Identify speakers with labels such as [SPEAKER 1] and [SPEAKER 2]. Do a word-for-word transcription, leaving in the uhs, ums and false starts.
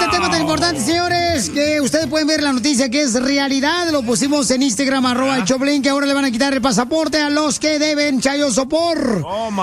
[SPEAKER 1] este tema tan importante, señores, que ustedes pueden ver la noticia que es realidad. Lo pusimos en Instagram, arroba el Choplin, que ahora le van a quitar el pasaporte a los que deben Chayo Sopor.